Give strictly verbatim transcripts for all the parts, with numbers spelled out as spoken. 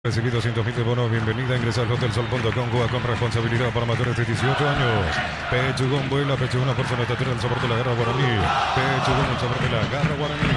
Recibido cientos mil de bonos, bienvenida, ingresa al hotel sol punto com, juega con responsabilidad para mayores de dieciocho años. Pechugón vuela, Pechugón, una persona estatura, el sabor de la garra guaraní. Pechugón, el sabor de la garra guaraní.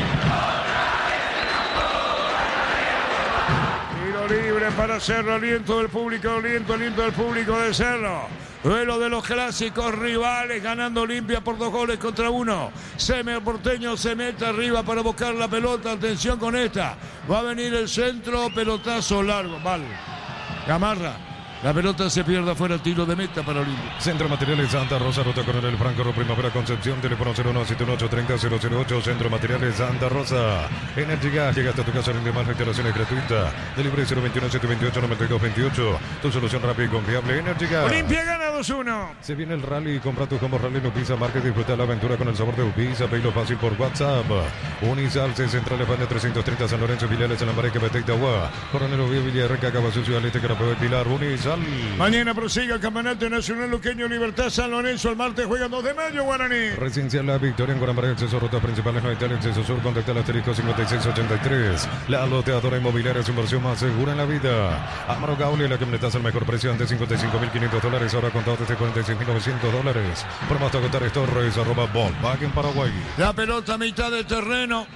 Tiro libre para Cerro, aliento del público, aliento, aliento del público de Cerro. Duelo de los clásicos rivales, ganando Olimpia por dos goles contra uno. Seme Porteño se mete arriba para buscar la pelota. Atención con esta. Va a venir el centro, pelotazo largo. Vale. Gamarra. La pelota se pierde afuera, tiro de meta para Olimpia. Centro Materiales Santa Rosa, Ruta Coronel Franco, Primavera Concepción, teléfono cero uno siete uno ocho tres cero cero cero ocho, Centro Materiales Santa Rosa. Energy Gas, llega hasta tu casa, rinde más, instalaciones gratuitas. Delivery cero veintiuno siete veintiocho noventa y dos veintiocho. Tu solución rápida y confiable, Energy Gas. Olimpia gana dos uno. Se viene el rally, compra tu combo rally en Upisa, marca y disfruta la aventura con el sabor de Upisa. Pedido fácil por WhatsApp. Unisalce, Central España trescientos treinta, San Lorenzo, filiales en la Mareca, Betec, Agua. Coronel Oviedo, Villarreca, Cabazú, Ciudad Este, Carapeo, Pilar, Unisal. Mañana prosigue el Campeonato Nacional Luqueño Libertad San Lorenzo. El martes juegan dos de mayo, Guaraní. Residencial La Victoria en Guarambaré, acceso a rutas principales, no hay tal acceso sur, contacta al asterisco cincuenta y seis ochenta y tres. La loteadora inmobiliaria es su inversión más segura en la vida. Amaro Gauli, la camioneta al mejor precio, antes cincuenta y cinco mil quinientos dólares, ahora contado desde cuarenta y seis mil novecientos dólares. Por más Torres Torres, arroba Volkswagen Paraguay. La pelota a mitad de terreno.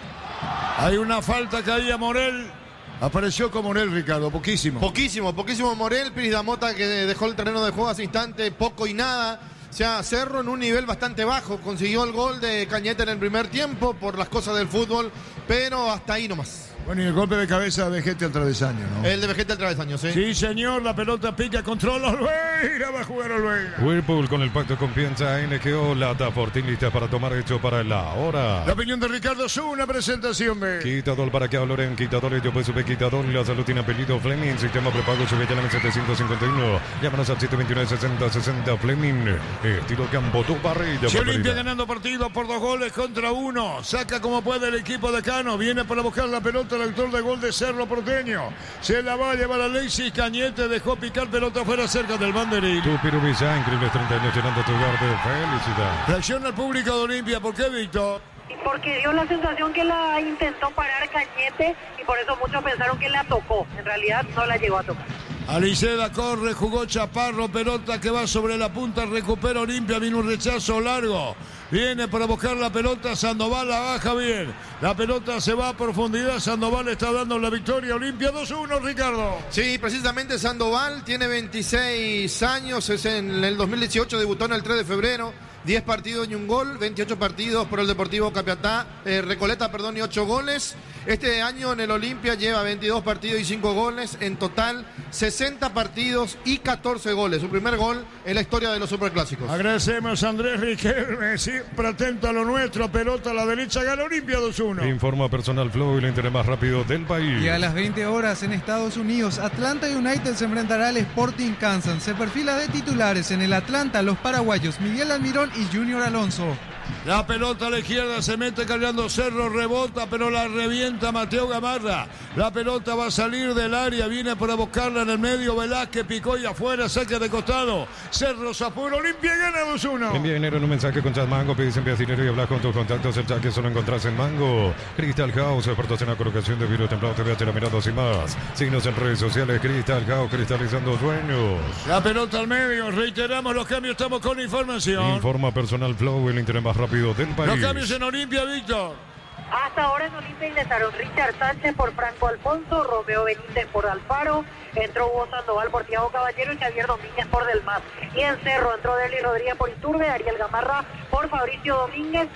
Hay una falta que había Morel. Apareció con Morel, Ricardo, poquísimo. Poquísimo, poquísimo Morel. Piris Damota que dejó el terreno de juego hace instante, poco y nada. O sea, Cerro en un nivel bastante bajo. Consiguió el gol de Cañete en el primer tiempo por las cosas del fútbol, pero hasta ahí nomás. Bueno, y el golpe de cabeza de Vegete al travesaño, ¿no? El de Vegete al travesaño, sí. Sí, señor, la pelota pica, controla Olveira, va a jugar Olveira. Whirlpool con el pacto con Pienza N G O, Lata Fortín lista para tomar hecho para la hora. La opinión de Ricardo es una presentación de... Quitador para que Loren, quitador, yo pues sube quitador, la salud tiene apellido Fleming, sistema prepago, sube ya en setecientos cincuenta y uno, llámanos al siete veintinueve sesenta sesenta Fleming, estilo campo, tu barrilla. Se Olimpia ganando partido por dos goles contra uno, saca como puede el equipo de Cano, viene para buscar la pelota el autor de gol de Cerro Porteño, se la va a llevar Alexis Cañete, dejó picar pelota fuera cerca del banderín. Tu Pirubisa, increíbles treinta años llenando tu hogar de felicidad. Reacciona al público de Olimpia, ¿por qué, Víctor? Porque dio la sensación que la intentó parar Cañete y por eso muchos pensaron que la tocó, en realidad no la llegó a tocar. Aliceda corre, jugó Chaparro, pelota que va sobre la punta, recupera Olimpia, viene un rechazo largo, viene para buscar la pelota, Sandoval la baja bien, la pelota se va a profundidad, Sandoval está dando la victoria, Olimpia dos uno, Ricardo. Sí, precisamente Sandoval tiene veintiséis años, es en el dos mil dieciocho, debutó en el tres de febrero. diez partidos y un gol, veintiocho partidos por el Deportivo Capiatá, eh, Recoleta, perdón, y ocho goles. Este año en el Olimpia lleva veintidós partidos y cinco goles, en total sesenta partidos y catorce goles. Su primer gol en la historia de los Superclásicos. Agradecemos a Andrés Riquelme, siempre atento a lo nuestro, pelota a la derecha, gana Olimpia dos uno. Informa Personal Flow, el internet más rápido del país. Y a las veinte horas en Estados Unidos, Atlanta United se enfrentará al Sporting Kansas. Se perfila de titulares en el Atlanta los paraguayos Miguel Almirón y Junior Alonso. La pelota a la izquierda se mete cargando Cerro, rebota, pero la revienta Mateo Gamarra. La pelota va a salir del área, viene para buscarla en el medio. Velázquez picó y afuera, saca de costado. Cerro Zapuro, Olimpia gana dos uno. Envía dinero en un mensaje con Chat Mango, pedís envías dinero y hablas con tus contactos. El chat que solo encontrás en Mango. Crystal House, expertos en la colocación de virus templado, T V H, laminados y más. Síguenos en redes sociales, Crystal House, cristalizando sueños. La pelota al medio, reiteramos los cambios, estamos con información. Informa Personal Flow, el internet más rápido del país. Los cambios en Olimpia, Víctor. Hasta ahora en Olimpia ingresaron Richard Sánchez por Franco Alfonso, Romeo Benítez por Alfaro, entró Hugo Sandoval por Thiago Caballero y Javier Domínguez por Del Mas. Y en Cerro entró Deli Rodríguez por Iturbe, Ariel Gamarra por Fabricio Domínguez.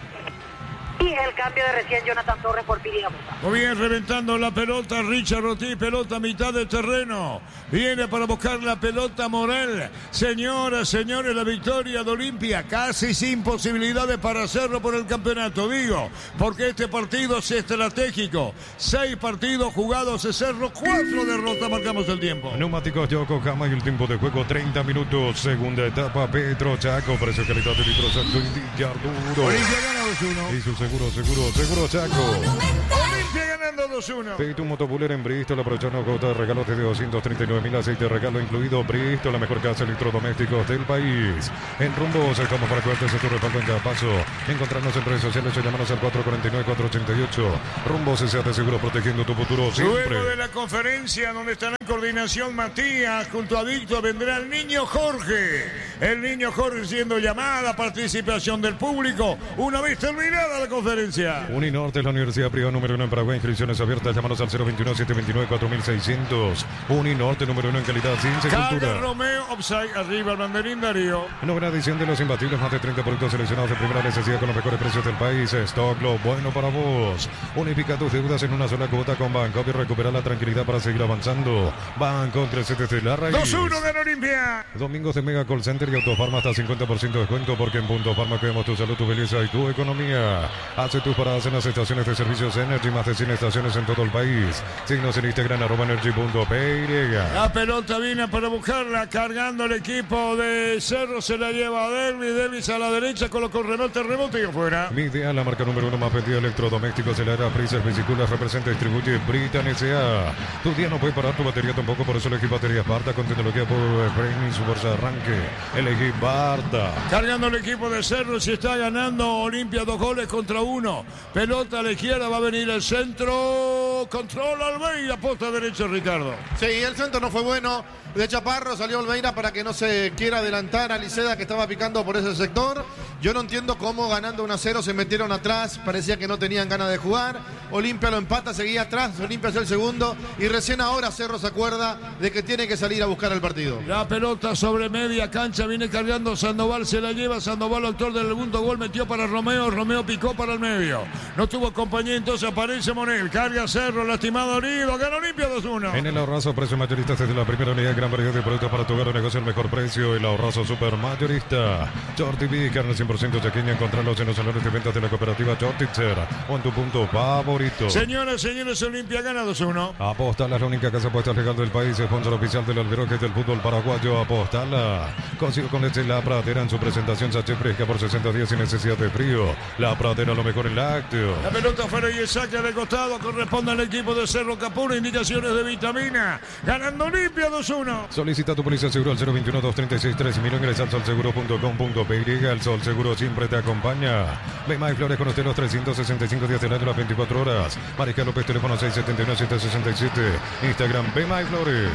Y el cambio de recién Jonathan Torres por Piri Damota. Muy bien, reventando la pelota Richard Ortiz, pelota a mitad de terreno. Viene para buscar la pelota Morel. Señoras, señores, la victoria de Olimpia, casi sin posibilidades para hacerlo por el campeonato. Digo, porque este partido es estratégico. Seis partidos jugados en Cerro, cuatro derrotas, marcamos el tiempo. Neumáticos Yokohama y el tiempo de juego treinta minutos. Segunda etapa, Petro Chaco, precio calidad de litro exacto, indica Arturo. Olimpia gana dos uno. Y su seguro, seguro, seguro Chaco. Olimpia ganando dos uno. dos uno. Pide un motobuller en Bristol, aprovechando cuota de regalos de doscientos treinta y nueve mil, aceite de regalo incluido. Bristol, la mejor casa de electrodomésticos del país. En Rumbos, estamos para cuidarte de tu respaldo en cada paso. Encontrarnos en redes sociales o llamarnos al cuatro cuatro nueve, cuatro ocho ocho. Rumbos, se hace seguro protegiendo tu futuro siempre. Luego de la conferencia donde estará en coordinación Matías, junto a Víctor, vendrá el niño Jorge. El niño Jorge siendo llamada, participación del público, una vez terminada la conferencia. Uninorte es la universidad privada número uno en Paraguay. Inscripciones abiertas. Llámanos al cero veintiuno, setecientos veintinueve, cuatro mil seiscientos. Uninorte número uno en calidad, ciencia y Carga cultura. Romeo, offside, arriba el banderín Darío. Novena edición de Los Imbatibles. Más de treinta productos seleccionados de primera necesidad con los mejores precios del país. Stock, lo bueno para vos. Unifica tus deudas en una sola cuota con Banco y recupera la tranquilidad para seguir avanzando. Banco, crece desde la raíz. dos uno de Olimpia. Domingos de Mega Call Center y Autofarma hasta cincuenta por ciento de descuento, porque en Punto Farma cuidamos tu salud, tu belleza y tu economía. Hace tus paradas en las estaciones de servicios Energy, más de cien estaciones en todo el país. Signos en Instagram, arroba energy punto p y. La pelota viene para buscarla, cargando el equipo de Cerro, se la lleva a Derby, Derby a la derecha, colocó rebote, rebote y afuera. Mi idea, la marca número uno más vendida de electrodomésticos, el era Freezer, Bicicletas, representa y distribuye Britan S A. Tu día no puede parar, tu batería tampoco, por eso elegí baterías Barta con tecnología Power Frame y su fuerza de arranque. Elegí Barta. Cargando el equipo de Cerro, si está ganando Olimpia dos goles contra uno. Pelota a la izquierda, va a venir el centro. Controla Almeida, posta derecha Ricardo. Sí, el centro no fue bueno de Chaparro, salió Olveira para que no se quiera adelantar a Liceda, que estaba picando por ese sector. Yo no entiendo cómo ganando uno a cero se metieron atrás, parecía que no tenían ganas de jugar. Olimpia lo empata, seguía atrás, Olimpia es el segundo y recién ahora Cerro se acuerda de que tiene que salir a buscar el partido. La pelota sobre media cancha, viene cargando Sandoval, se la lleva Sandoval, autor del segundo gol, metió para Romeo, Romeo picó para el medio. No tuvo compañía, entonces aparece Monel, carga Cerro, lastimado herido, gana Olimpia dos uno. En el ahorrazo, precio mayorista desde la primera unidad, gran variedad de productos para tu hogar o negocio, el mejor precio, el ahorrazo super mayorista. Short T V, carne cien por ciento chaqueña, encontrarlos en los salones de ventas de la cooperativa Shortitzer o en tu punto favorito. Señoras, señores, Olimpia gana dos uno. Apostala es la única casa apuesta legal del país, sponsor oficial del Albiroque del fútbol paraguayo. Apostala. Consigo con leche La Pradera en su presentación sachet fresca por sesenta días sin necesidad de frío. La Pradera, lo mejor en lácteo. La pelota fuera y el saque de costado corresponde al equipo de Cerro Capura. Indicaciones de vitamina. Ganando Olimpia dos uno. Solicita tu póliza seguro al cero veintiuno, doscientos treinta y seis, tres mil. Ingresa al sol seguro punto com punto p y. El Sol Seguro siempre te acompaña. Bemay Flores con usted los trescientos sesenta y cinco días del año, las veinticuatro horas. Mariscal López, teléfono seis siete uno, siete seis siete. Instagram Bemay Flores.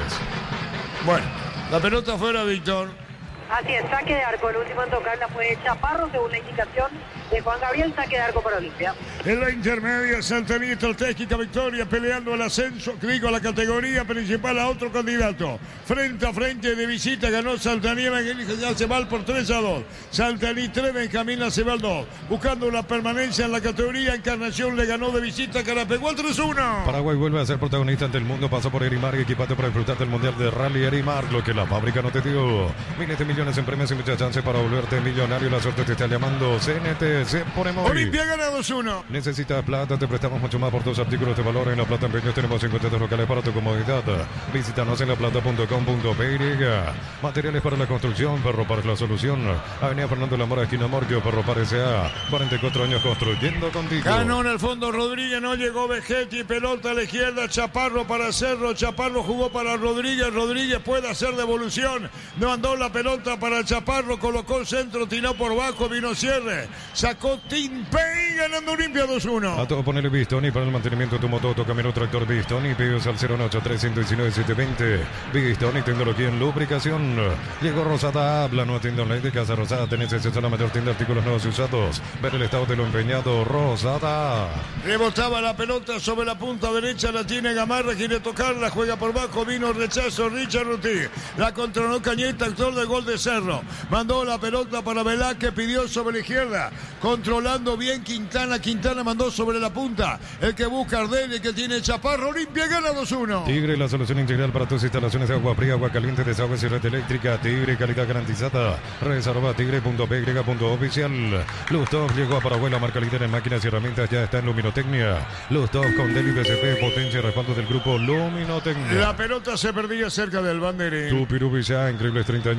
Bueno, la pelota fuera, Víctor. Así es, saque de arco. El último en tocarla fue Chaparro, según la indicación de Juan Gabriel, saque de arco para Olimpia. En la intermedia, Santaní estratégica victoria, peleando el ascenso, digo, a la categoría principal a otro candidato. Frente a frente de visita ganó Santaní, ya se va por tres a dos. Santaní tres, Benjamín Acebal dos. Buscando una permanencia en la categoría, Encarnación le ganó de visita, Carapegó al tres uno. Paraguay vuelve a ser protagonista ante el mundo, pasó por Erimar y equipate para disfrutar del Mundial de Rally Erimar, lo que la fábrica no te dio. Miles de millones en premios y muchas chances para volverte millonario. La suerte te está llamando. C N T, se pone muy. Olimpia gana dos uno. Necesitas plata, te prestamos mucho más por tus artículos de valor. En La Plata Empeños tenemos cincuenta locales para tu comodidad. Visítanos en laplata punto com punto p y. Materiales para la construcción, Ferropar es la solución. Avenida Fernando La Mora, esquina Morquio, Ferropar S A. cuarenta y cuatro años construyendo contigo. Ganó en el fondo Rodríguez, no llegó Vegetti, pelota a la izquierda, Chaparro para Cerro, Chaparro jugó para Rodríguez, Rodríguez puede hacer devolución, no andó la pelota para Chaparro, colocó el centro, tiró por bajo, vino cierre, sacó Timpey, ganando Olimpia dos uno. A todo ponerle Bistoni para el mantenimiento de tu moto, tu camioneta, tractor Bistoni, pedidos al cero ocho tres uno nueve, siete dos cero. Bistoni, tecnología en lubricación. Llegó Rosada, habla, nueva tienda online de Casa Rosada, tenés acceso a la mayor tienda de artículos nuevos y usados. Ver el estado de lo empeñado, Rosada. Rebotaba la pelota sobre la punta derecha, la tiene Gamarra, quiere tocarla, juega por bajo, vino rechazo, Richard Ruti. La controló Cañeta, actor del gol de Cerro. Mandó la pelota para Velázquez, pidió sobre la izquierda, controlando bien Quintana, Quintana mandó sobre la punta. El que busca Ardele, que tiene Chaparro, Olimpia gana dos uno. Tigre, la solución integral para tus instalaciones de agua fría, agua caliente, desagües y red eléctrica. Tigre, calidad garantizada. Redes arroba tigre punto p y punto oficial. Lustov llegó a Paraguay, la marca líder en máquinas y herramientas, ya está en Luminotecnia. Lustov con Deli B C P, potencia y respaldo del grupo Luminotecnia. La pelota se perdía cerca del banderín. Tu Pirubi ya, increíbles treinta años llenando tu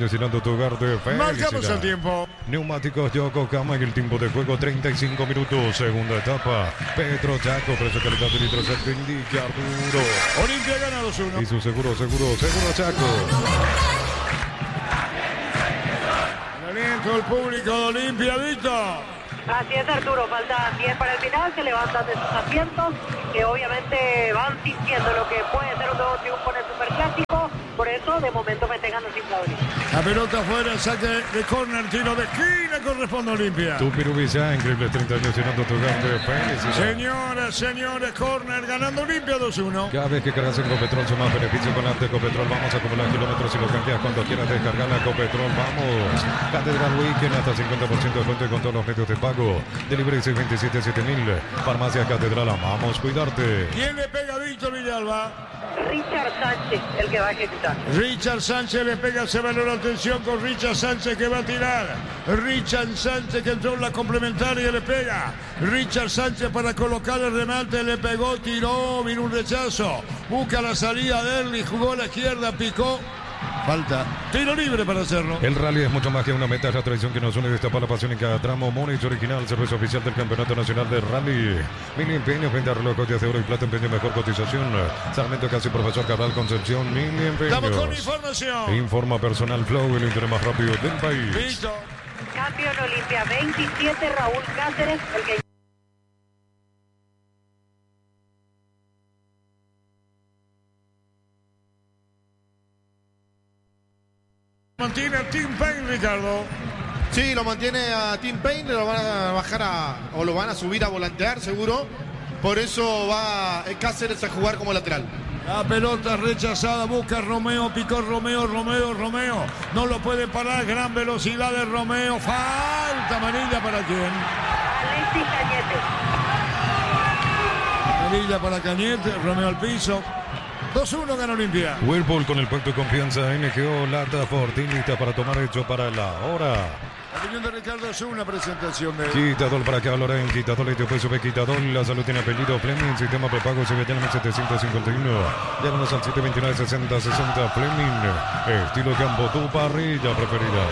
Tugarte, Marcamos felicidad. el tiempo. Neumáticos Yokohama y el tiempo de juego treinta y cinco minutos. Segunda etapa. Petro Chaco, precio calidad de litros se indica Arturo. Olimpia gana dos uno. Y su seguro, seguro, seguro Chaco. El aliento del público de Olimpia, Víctor. Así es, Arturo, faltan diez para el final, se levantan de sus asientos, que obviamente van sintiendo lo que puede ser un nuevo triunfo en el Superclásico, por eso de momento festejan los infladores. La pelota afuera, saque de córner, tiro de esquina, corresponde a Olimpia. Tu Pirubisa, increíble treinta años llenando Tugarte, felicidad. Señoras, señores, córner, ganando Olimpia dos uno. Cada vez que cargas en Copetrol suma beneficio con la de Copetrol. Vamos a acumular kilómetros y lo canjeas cuando quieras descargar la Copetrol. Vamos. Catedral Weekend hasta cincuenta por ciento de descuento con todos los medios de pago. Delivery seis veintisiete siete mil. Farmacia Catedral, amamos cuidarte. ¿Quién le pega a Víctor Villalba? Richard Sánchez, el que va a ejecutar. Richard Sánchez le pega, se valora la atención con Richard Sánchez que va a tirar. Richard Sánchez que entró en la complementaria y le pega. Richard Sánchez para colocar el remate, le pegó, tiró, vino un rechazo. Busca la salida de Erli, jugó a la izquierda, picó. Falta. Tiro libre para hacerlo. El rally es mucho más que una meta, es la tradición que nos une y destapa la pasión en cada tramo. Múnich original, servicio oficial del Campeonato Nacional de Rally. Mil empeños, venta reloj, joyas de oro y plata, empeño, mejor cotización. Sarmiento Casi, Profesor Cabral, Concepción, mil empeños. Estamos con información. Informa Personal Flow, el interés más rápido del país. Listo. Campeón Olimpia veintisiete, Raúl Cáceres, el que... Mantiene a Tim Payne, Ricardo. Sí, lo mantiene a Tim Payne, lo van a bajar a, o lo van a subir a volantear seguro. Por eso va Cáceres a jugar como lateral. La pelota rechazada, busca Romeo, picó Romeo, Romeo, Romeo. No lo puede parar, gran velocidad de Romeo. Falta amarilla para quién. Alexis Cañete. Amarilla para Cañete, Romeo al piso. dos uno gana Olimpia. Whirlpool con el pacto de confianza N G O Lata Fortín lista para tomar hecho para la hora. La opinión de Ricardo es una presentación de... Quitador para que Loren, Quitador y después sube Quitador. La salud tiene apellido Fleming, sistema prepago se ve ya en el setecientos cincuenta y uno. Llámanos al siete veintinueve sesenta sesenta Fleming. Estilo campo, tu parrilla preferida.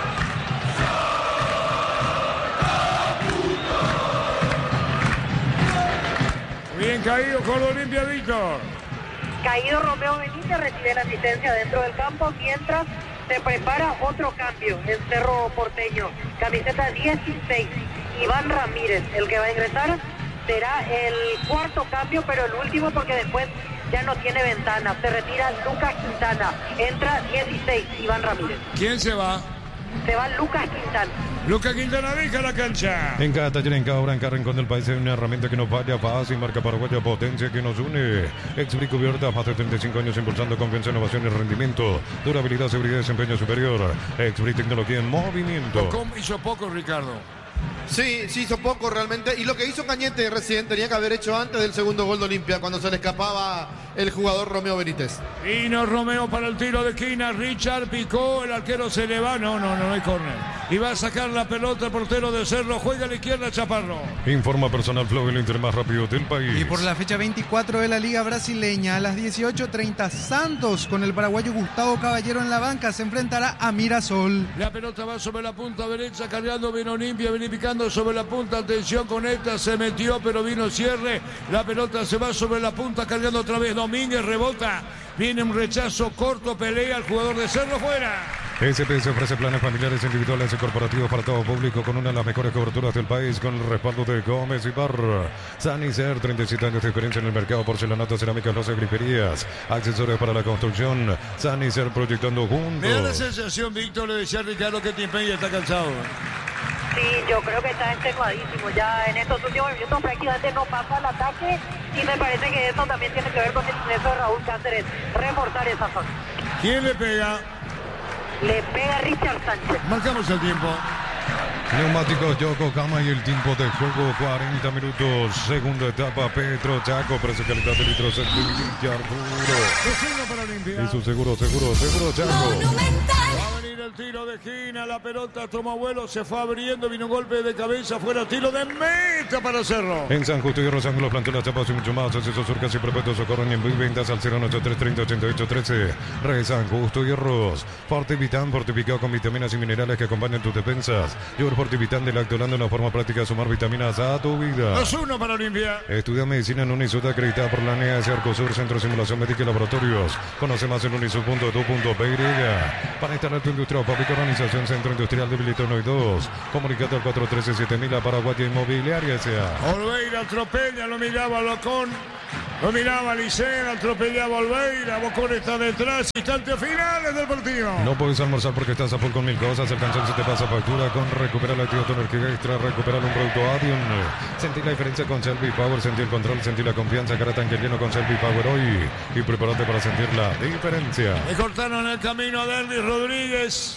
Bien caído con Olimpia, Víctor. Caído Romeo Benítez recibe la asistencia dentro del campo mientras se prepara otro cambio en Cerro Porteño. Camiseta dieciséis, Iván Ramírez, el que va a ingresar será el cuarto cambio, pero el último porque después ya no tiene ventana. Se retira Lucas Quintana, entra dieciséis, Iván Ramírez. ¿Quién se va? Se va Lucas Quintana. Lucas Quintana deja la cancha. En cada taller, en cada hora, en cada rincón del país hay una herramienta que nos vaya fácil, marca paraguaya, potencia que nos une. Exbric Cubierta, más de treinta y cinco años impulsando confianza, innovación y rendimiento. Durabilidad, seguridad y desempeño superior. Exbric Tecnología en movimiento. ¿Cómo hizo poco, Ricardo? Sí, sí hizo poco realmente. Y lo que hizo Cañete recién tenía que haber hecho antes del segundo gol de Olimpia, cuando se le escapaba el jugador Romeo Benítez. Vino Romeo para el tiro de esquina. Richard picó, el arquero se le va. No, no, no, no hay córner. Y va a sacar la pelota el portero de Cerro. Juega a la izquierda Chaparro. Informa Personal Flow, el inter más rápido del país. Y por la fecha veinticuatro de la Liga Brasileña, a las dieciocho treinta, Santos con el paraguayo Gustavo Caballero en la banca se enfrentará a Mirasol. La pelota va sobre la punta derecha, cargando bien Olimpia, viene picando sobre la punta. Atención con esta, se metió, pero vino cierre. La pelota se va sobre la punta, cargando otra vez Domínguez, rebota. Viene un rechazo corto, pelea el jugador de Cerro fuera. S P S ofrece planes familiares, individuales y corporativos para todo público con una de las mejores coberturas del país con el respaldo de Gómez y Barra. Sanicer, treinta y siete años de experiencia en el mercado, porcelanato, cerámicas, losas, griferías, accesorios para la construcción. Sanicer proyectando juntos. Me da la sensación, Víctor, le decía a Ricardo que Tim Payne está cansado. Sí, yo creo que está extenuadísimo. Ya en estos últimos minutos prácticamente no pasa el ataque y me parece que eso también tiene que ver con el ingreso de Raúl Cáceres, reforzar esa zona. ¿Quién le pega? Le pega Richard Sánchez. Marcamos el tiempo. Neumáticos Yokohama y el tiempo de juego cuarenta minutos. Segunda etapa Petro Chaco, precio calidad de litros en Villa Arturo. dos uno para Olimpia. Y su seguro, seguro, seguro Chaco. Monumental. Va a venir viene el tiro de esquina, la pelota tomó vuelo, se fue abriendo, vino un golpe de cabeza, fuera tiro de meta para Cerro. En San Justo y Hierros, Ángulo, Plantel, Las Chapas y mucho más. Acceso Surca, y Perpetuo, Socorro y en ventas al cero ocho tres treinta ochenta y ocho trece. Re San Justo y Hierros. Fortivitán, fortificado con vitaminas y minerales que acompañan tus defensas. Yogur Fortivitán de Lactolando, una forma práctica de sumar vitaminas a tu vida. dos uno para Olimpia. Estudia medicina en Unisud, acreditada por la N E A S, Arcosur, Centro de Simulación Médica y Laboratorios. Conoce más en unisud punto edu punto pe y. Para instalar tu industria o fábrica, organización Centro Industrial de Bilito uno y dos. Comunicate al cuatro uno tres siete mil a Paraguay Inmobiliaria S A. Olveira atropella, lo miraba Locón. Lo miraba Licea, atropellaba Olveira. Bocón está detrás. Instantes finales del partido. No puedes almorzar porque estás a full con mil cosas. El cansancio te pasa factura con Recupera la actividad, tu energía extra. Recuperar un producto Adion. Sentí la diferencia con Selby Power. Sentí el control, sentí la confianza. Cara tanque lleno con Selby Power hoy. Y prepárate para sentir la diferencia. Le cortaron el camino a Derby Rodríguez.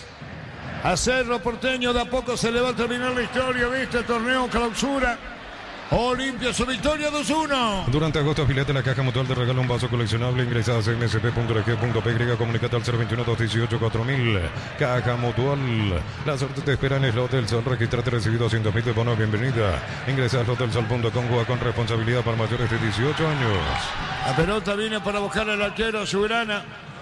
A Cerro Porteño de a poco se le va a terminar la historia de este torneo clausura. Olimpia su victoria dos uno. Durante agosto afiliate la Caja Mutual te regala un vaso coleccionable. Ingresa a c m s p punto l g punto p y comunicate al cero veintiuno dos dieciocho cuatro mil. Caja Mutual. La suerte te espera en el Slot del Sol. Registrate, recibido doscientos mil de bono. Bienvenida. Ingresa a slot del sol punto com. Juega con responsabilidad para mayores de dieciocho años. La pelota viene para buscar al arquero Subrana.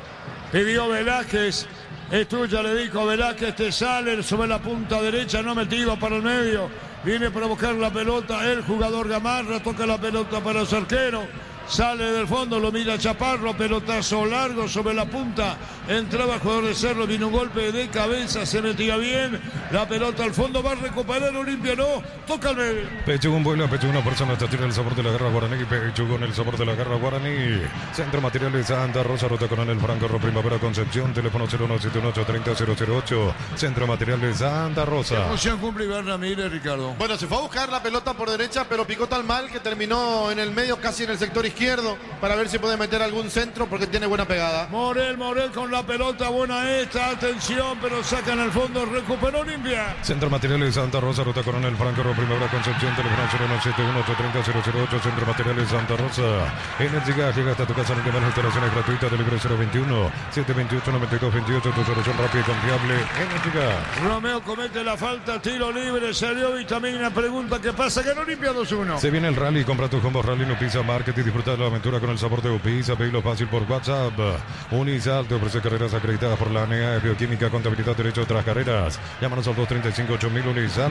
Pidió Velázquez. Es tuya, le dijo Velázquez, te sale sobre la punta derecha, no metido para el medio. Viene para buscar la pelota, el jugador Gamarra, toca la pelota para su arquero. Sale del fondo, lo mira Chaparro, pelotazo largo sobre la punta. Entraba el jugador de Cerro, vino un golpe de cabeza, se metía bien. La pelota al fondo, va a recuperar Olimpia, no, toca el medio. Pechugón vuela, Pechugón una persona, hasta tira el sabor de la guerra guaraní. Pechugón el sabor de la guerra guaraní. Centro Materiales Santa Rosa, Ruta Coronel Franco, Ro Primavera Concepción, teléfono cero uno siete uno ocho tres cero cero cero ocho. Centro Materiales Santa Rosa. Emoción cumple Iván Ramírez, Ricardo. Bueno, se fue a buscar la pelota por derecha, pero picó tan mal que terminó en el medio, casi en el sector izquierdo, para ver si puede meter algún centro porque tiene buena pegada. Morel, Morel con la pelota, buena esta, atención, pero sacan al fondo, recuperó Olimpia. Centro Materiales Santa Rosa, Ruta Coronel Franco, Ro Primavera Concepción, teléfono cero uno siete uno ocho tres cero cero ocho. Centro Materiales Santa Rosa. Energy Gas, llega hasta tu casa, no te van instalaciones gratuitas de libre cero veintiuno siete veintiocho noventa y dos veintiocho. Tu solución rápida y confiable. Energy Gas. Romeo comete la falta, tiro libre, salió Vitamina, pregunta qué pasa, ganó Olimpia dos uno. Se viene el rally, compra tu combo Rally Nupisa Market y disfruta de la aventura con el sabor de Upisa. Pedilo fácil por WhatsApp. Unisal te ofrece carreras acreditadas por la N E A, Bioquímica, Contabilidad, Derecho de otras carreras. Llámanos al dos treinta y cinco ocho mil. Unisal.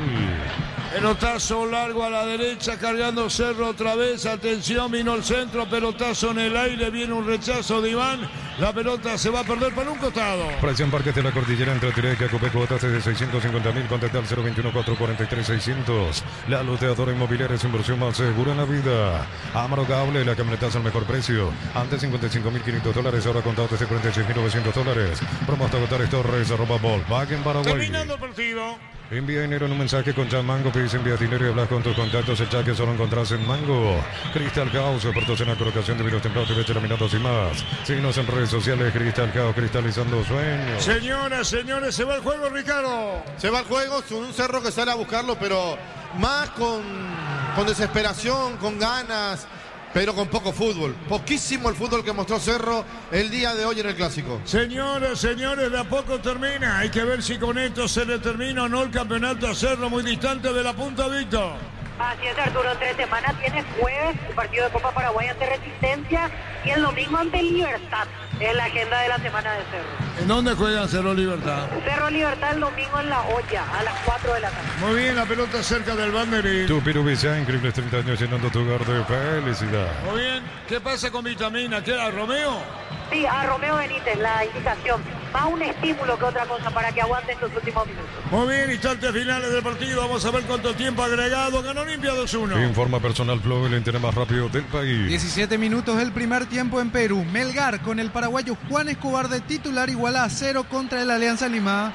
Pelotazo largo a la derecha, cargando Cerro otra vez. Atención, vino el centro, pelotazo en el aire, viene un rechazo de Iván. La pelota se va a perder para un costado. Presión Parques de la Cordillera entre Tireca, Copé, cuotas de seiscientos cincuenta mil. Contacta al cero veintiuno cuatro cuarenta y tres seiscientos. La loteadora inmobiliaria es inversión más segura en la vida. Amaro Gable, la camionetazo al mejor precio. Antes cincuenta y cinco mil quinientos dólares, ahora contado desde cuarenta y seis mil novecientos dólares. Promo hasta agotar Torres, arroba Volkswagen Paraguay. Terminando el partido. Envía dinero en un mensaje con Chat Mango, pedís envía dinero y hablas con tus contactos. El chat que solo encontrás en Mango. Crystal Caos, expertos en la colocación de virus templados, T V, laminados y más. Síguenos en redes sociales, Crystal Caos, cristalizando sueños. Señoras, señores, se va el juego, Ricardo. Se va al juego, es un Cerro que sale a buscarlo, pero más con, con desesperación, con ganas, pero con poco fútbol. Poquísimo el fútbol que mostró Cerro el día de hoy en el Clásico. Señores, señores, de a poco termina. Hay que ver si con esto se le termina o no el campeonato a Cerro, muy distante de la punta, Víctor. Así es, Arturo, tres semanas tiene jueves el partido de Copa Paraguay ante Resistencia y el domingo ante Libertad. Es la agenda de la semana de Cerro. ¿En dónde juegan Cerro Libertad? Cerro Libertad el domingo en La Olla a las cuatro de la tarde. Muy bien, la pelota cerca del banderín. Tu Pirubicea, increíbles treinta años llenando tu hogar de felicidad. Muy bien, ¿qué pasa con Vitamina? ¿Qué era, Romeo? Sí, a Romeo Benítez, la indicación. Más un estímulo que otra cosa para que aguante estos últimos minutos. Muy bien, instantes finales del partido. Vamos a ver cuánto tiempo agregado. Ganó Olimpia dos uno. Informa Personal Flow, el internet más rápido del país. diecisiete minutos del primer tiempo en Perú. Melgar con el paraguayo Juan Escobar de titular iguala a cero contra el Alianza Lima.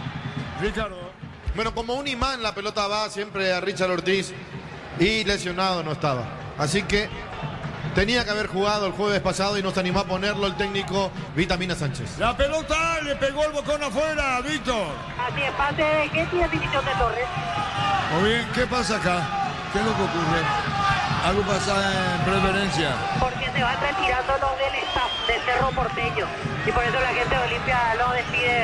Ricardo. Bueno, como un imán la pelota va siempre a Richard Ortiz y lesionado no estaba. Así que tenía que haber jugado el jueves pasado y no se animó a ponerlo el técnico Vitamina Sánchez. La pelota le pegó el bocón afuera, Víctor. Así es, pase de Getty y definición de Torres. Muy bien, ¿qué pasa acá? ¿Qué es lo que ocurre? Algo pasa en preferencia. Porque se van retirando los del staff de Cerro Porteño. Y por eso la gente de Olimpia lo despide con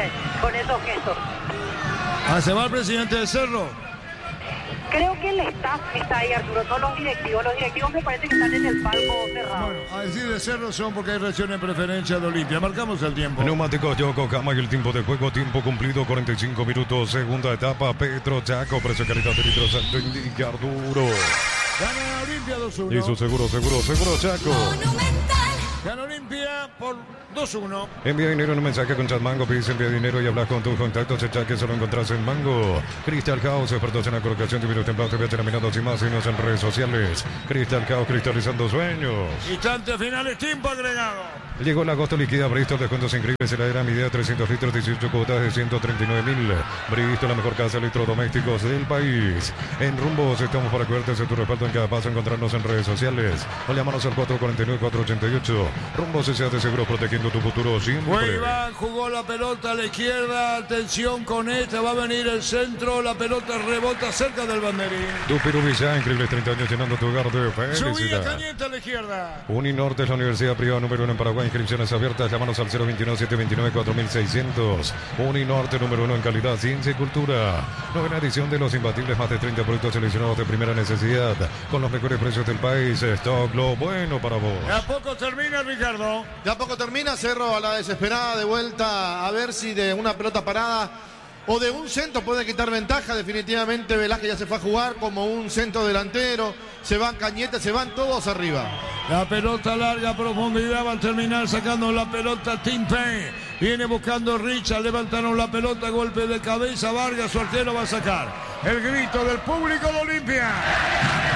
con esos gestos. Ah, se va el presidente de Cerro. Creo que el staff está ahí, Arturo, no los directivos. Los directivos me parece que están en el palco cerrado. Bueno, a decir de Cerro son porque hay reacción en preferencia de Olimpia. Marcamos el tiempo. Neumáticos Yokohama y el tiempo de juego, tiempo cumplido, cuarenta y cinco minutos. Segunda etapa, Petro Chaco, precio calidad de litro santo indica Arturo. Gana Olimpia dos uno. Y su seguro, seguro, seguro Chaco. Gana Olimpia por dos uno. Envía dinero en un mensaje con Chat Mango, pedís envía dinero y hablas con tus contactos. El chat que solo encontrás en Mango. Crystal House, expertos en la colocación de virus templados, T V terminados y más, y nos en redes sociales. Crystal House, cristalizando sueños. Instantes finales, tiempo agregado. Llegó el agosto, liquida Bristol, descuentos increíbles en la era Midea, trescientos litros, dieciocho cuotas de ciento treinta y nueve mil. Bristol, la mejor casa de electrodomésticos del país. En Rumbos estamos para cuidarte de tu respaldo en cada paso, encontrarnos en redes sociales. O llámanos al cuatro cuatro nueve, cuatro ocho ocho. Rumbos S A de seguro, protegiendo tu futuro siempre. Iván jugó la pelota a la izquierda, atención con esta, va a venir el centro, la pelota rebota cerca del banderín. Dupiru Villa, increíbles treinta años llenando tu hogar de Subía felicidad. Cañete a la izquierda. Uninorte es la universidad privada número uno en Paraguay. Inscripciones abiertas. Llámanos al cero veintiuno, setecientos veintinueve, cuatro mil seiscientos. Uninorte número uno en calidad, ciencia y cultura. Novena edición de los imbatibles. Más de treinta productos seleccionados de primera necesidad. Con los mejores precios del país. Stock, lo bueno para vos. ¿A poco termina, Ricardo? Ya poco termina, Cerro a la desesperada de vuelta a ver si de una pelota parada o de un centro puede quitar ventaja. Definitivamente Velázquez ya se fue a jugar como un centro delantero. Se van Cañete, se van todos arriba. La pelota larga, profundidad, va a terminar sacando la pelota Tim Payne. Viene buscando Richard, levantaron la pelota, golpe de cabeza, Vargas, su arquero va a sacar. El grito del público de Olimpia.